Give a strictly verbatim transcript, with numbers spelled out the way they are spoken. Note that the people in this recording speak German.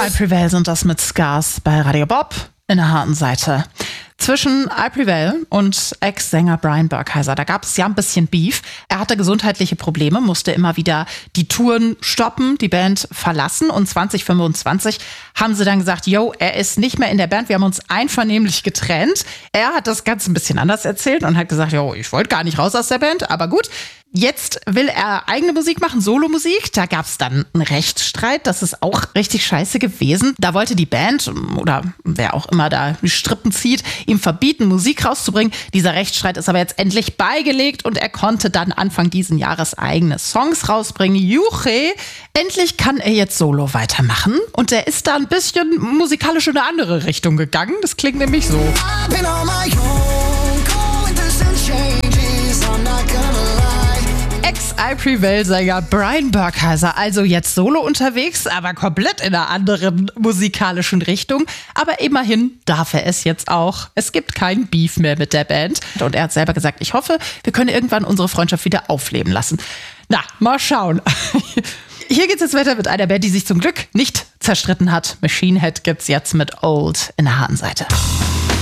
I Prevail sind das mit Scars bei Radio Bob in der harten Seite. Zwischen I Prevail und Ex-Sänger Brian Burkheiser, da gab es ja ein bisschen Beef. Er hatte gesundheitliche Probleme, musste immer wieder die Touren stoppen, die Band verlassen. Und zwanzig fünfundzwanzig haben sie dann gesagt, yo, er ist nicht mehr in der Band, wir haben uns einvernehmlich getrennt. Er hat das Ganze ein bisschen anders erzählt und hat gesagt, yo, ich wollte gar nicht raus aus der Band, aber gut. Jetzt will er eigene Musik machen, Solomusik. Da gab es dann einen Rechtsstreit. Das ist auch richtig scheiße gewesen. Da wollte die Band oder wer auch immer da die Strippen zieht, ihm verbieten, Musik rauszubringen. Dieser Rechtsstreit ist aber jetzt endlich beigelegt und er konnte dann Anfang diesen Jahres eigene Songs rausbringen. Juche! Endlich kann er jetzt solo weitermachen. Und er ist da ein bisschen musikalisch in eine andere Richtung gegangen. Das klingt nämlich so. Ex-I Prevail-Sänger Brian Burkheiser, also jetzt solo unterwegs, aber komplett in einer anderen musikalischen Richtung. Aber immerhin darf er es jetzt auch. Es gibt kein Beef mehr mit der Band. Und er hat selber gesagt, ich hoffe, wir können irgendwann unsere Freundschaft wieder aufleben lassen. Na, mal schauen. Hier geht's jetzt weiter mit einer Band, die sich zum Glück nicht zerstritten hat. Machine Head gibt's jetzt mit Old in der harten Seite.